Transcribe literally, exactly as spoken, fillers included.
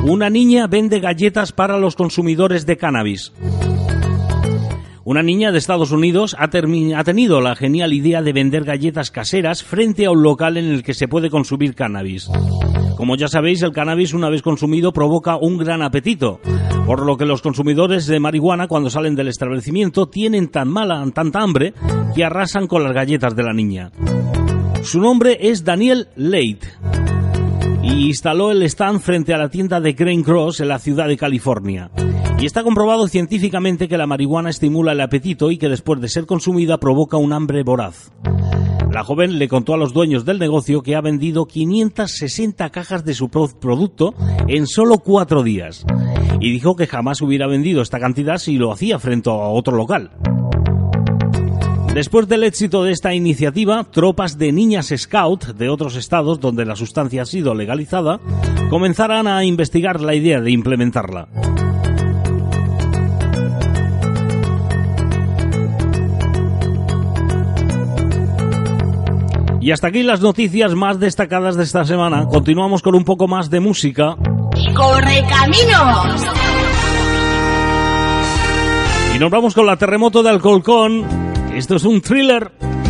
Una niña vende galletas para los consumidores de cannabis. Una niña de Estados Unidos ha, ha tenido la genial idea de vender galletas caseras frente a un local en el que se puede consumir cannabis. Como ya sabéis, el cannabis una vez consumido provoca un gran apetito, por lo que los consumidores de marihuana cuando salen del establecimiento tienen tan mala, tanta hambre que arrasan con las galletas de la niña. Su nombre es Daniel Late y instaló el stand frente a la tienda de Green Cross en la ciudad de California. Y está comprobado científicamente que la marihuana estimula el apetito y que después de ser consumida provoca un hambre voraz. La joven le contó a los dueños del negocio que ha vendido quinientas sesenta cajas de su producto en solo cuatro días. Y dijo que jamás hubiera vendido esta cantidad si lo hacía frente a otro local. Después del éxito de esta iniciativa, tropas de niñas scout de otros estados donde la sustancia ha sido legalizada comenzarán a investigar la idea de implementarla. Y hasta aquí las noticias más destacadas de esta semana. Continuamos con un poco más de música. ¡Correcaminos! Y nos vamos con la Terremoto de Alcorcón. Esto es un thriller.